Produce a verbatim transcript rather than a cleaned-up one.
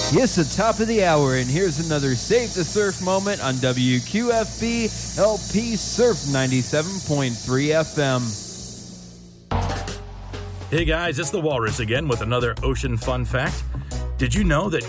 Yes, the top of the hour, and here's another Save the Surf moment on W Q F B L P Surf ninety-seven point three F M. Hey guys, it's the Walrus again with another ocean fun fact. Did you know that